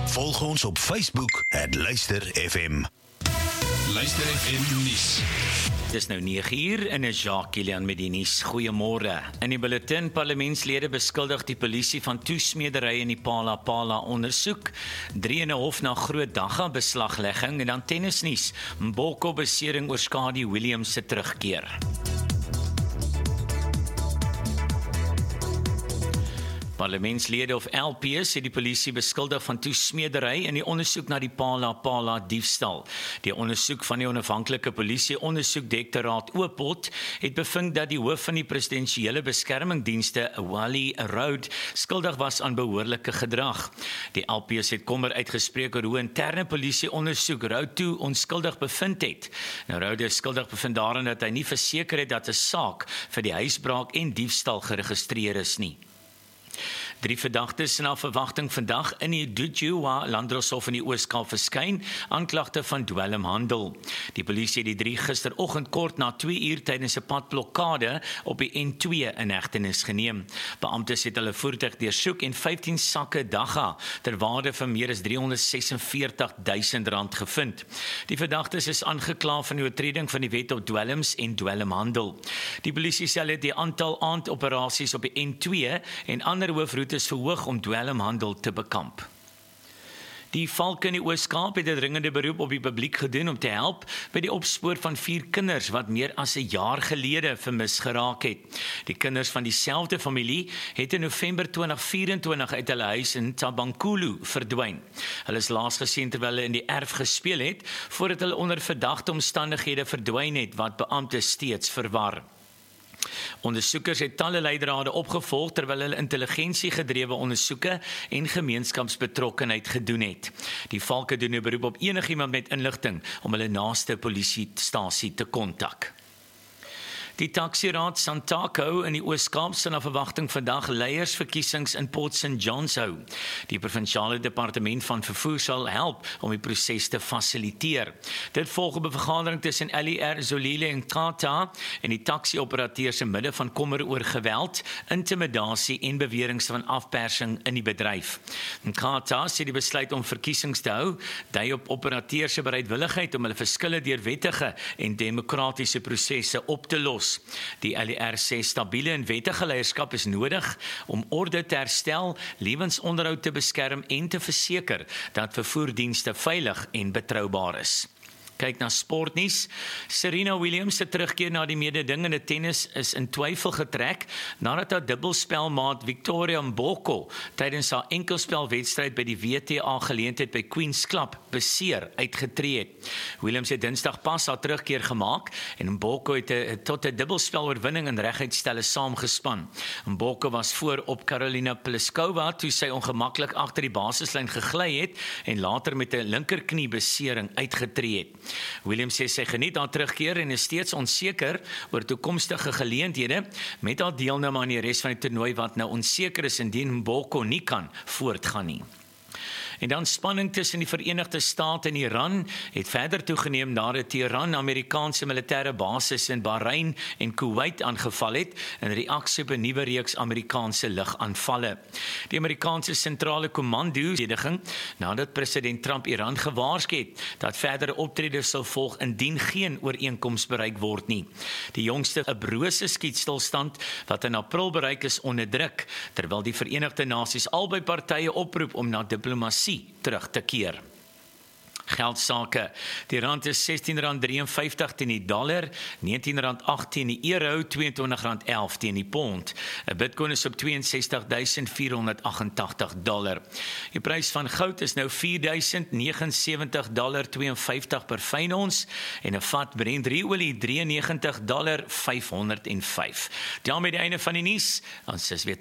Volg ons op Facebook @luisterfm. Luister FM nuus. Dis nou 9uur en is Jacques Kilian met die nuus. Goeiemôre. In die bulletin, parlementslede beskuldig die polisie van toesmedery in die Phala ondersoek. 3 in 'n hof na groot dagga beslaglegging en dan tennisnuus. Mboko besering oor Skadi Williams se terugkeer. Parlementslede of LPs het die polisie beskuldig van toesmedery in die ondersoek na die Phala diefstal. Die ondersoek van die onafhanklike polisie ondersoekdirektoraat Oopot het bevind dat die hoof van die presidensiële beskermingsdienste, Wally Rhoode, skuldig was aan behoorlike gedrag. Die LPs het kommer uitgespreek oor hoe interne polisie ondersoek Rhoode toe onskuldig bevind het. Nou, Rhoode is skuldig bevind daarin dat hy nie verseker het dat 'n saak vir die huisbraak en diefstal geregistreer is nie. 3 verdagtes na verwagting vandag in die Dudjua Landdroshof in die Oos-Kaap verskyn, aanklagte van dwelmhandel. Die polisie het die 3 gisteroggend kort na 2 uur tydens 'n padblokkade op die N2 in hegtenis geneem. Beamptes het hulle voertuig deursoek en 15 sakke dagga ter waarde van meer as R346.000 gevind. Die verdagtes is aangekla van die oortreding van die wet op dwelms en dwelmhandel. Die polisie sê hulle het die aantal aandoperasies op die N2 en ander hoofroetes is verhoog om dwelmhandel te bekamp. Die Valke in die Oos-Kaap het 'n dringende beroep op die publiek gedoen om te help by die opspoor van 4 kinders wat meer as 'n jaar gelede vermis geraak het. Die kinders van dieselfde familie het in November 2024 uit hulle huis in Tabankulu verdwyn. Hulle is laas gesien terwyl hulle in die erf gespeel het, voordat hulle onder verdagte omstandighede verdwyn het wat beamptes steeds verwar. Ondersoekers het talle leidrade opgevolg terwyl hulle intelligensiegedrewe ondersoeke en gemeenskapsbetrokkenheid gedoen het. Die Valke doen 'n beroep op enigiemand met inligting om hulle naaste polisiestasie te kontak. Die taxieraad Santaco in die Oos-Kaap se na verwagting vandag leiersverkiesings in Port St Johns hou. Die provinsiale departement van vervoer sal help om die proses te fasiliteer. Dit volg op 'n vergadering tussen LER, Zolile en Tata en die taxi-operateurs se midde van kommer oor geweld, intimidasie en beweringe van afpersing in die bedryf. Tata sê die besluit om verkiesings te hou dui op operateurs se bereidwilligheid om hulle verskille deur wettige en demokratiese prosesse op te los. Die LER sê stabiele en wettige leierskap is nodig om orde te herstel, lewensonderhoud te beskerm en te verseker dat vervoerdienste veilig en betroubaar is. Kyk na sportnuus. Serena Williams se terugkeer na die mededingende tennis is in twyfel getrek nadat haar dubbelspelmaat Victoria Mboko tydens haar enkelspelwedstryd by die WTA geleentheid by Queen's Club beseer uitgetree het. Williams het Dinsdag pas haar terugkeer gemaak en Mboko het tot 'n dubbelspeloorwinning in reguitstelle saamgespan. Mboko was voor op Karolina Pliskova toe sy ongemaklik agter die basislyn gegly het en later met 'n linkerkniebesering uitgetree het. Williams sê sy geniet haar terugkeer en is steeds onseker oor toekomstige geleenthede met haar deelname aan die res van die toernooi wat nou onseker is indien Mboko nie kan voortgaan nie. En dan spanning tussen die Verenigde State en Iran het verder toegeneem nadat Iran Amerikaanse militêre basis in Bahrein en Kuwait aangeval het in reaksie op 'n nuwe reeks Amerikaanse lugaanvalle. Die Amerikaanse sentrale kommando verdediging nadat president Trump Iran gewaarsku het dat verdere optredes sal volg indien geen ooreenkoms bereik word nie. Die jongste 'n brose skietstilstand wat in April bereik is onderdruk, terwyl die Verenigde Nasies albei partye oproep om na diplomatie terug te keer. Geldsake. Die rand is R16.53 teen die dollar, R19.08 teen die euro, R22.11 teen die pond. 'n Bitcoin is op $62.488. Die prys van goud is nou $4.079.52 per fyn ons en 'n vat Brent olie $93.505. Daarmee die einde van die nuus. Ons is weer